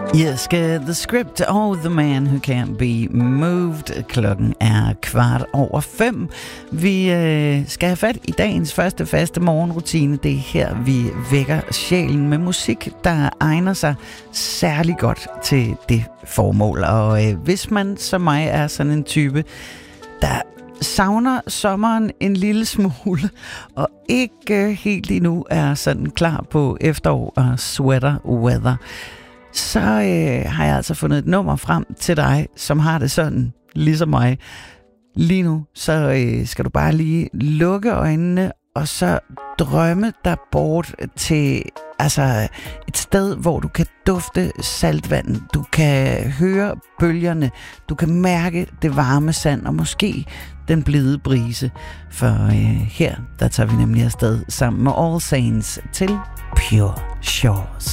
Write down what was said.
Yes, The Script og The Man Who Can't Be Moved. Klokken er 5:15. Vi skal have fat i dagens første faste morgenrutine. Det er her, vi vækker sjælen med musik, der egner sig særlig godt til det formål. Og hvis man som mig er sådan en type, der savner sommeren en lille smule, og ikke helt endnu er sådan klar på efterår og sweater weather, så har jeg altså fundet et nummer frem til dig, som har det sådan, ligesom mig. Lige nu, så skal du bare lige lukke øjnene, og så drømme dig bort til et sted, hvor du kan dufte saltvand, du kan høre bølgerne, du kan mærke det varme sand, og måske den blide brise. For her, der tager vi nemlig afsted sammen med All Saints til Pure Shores.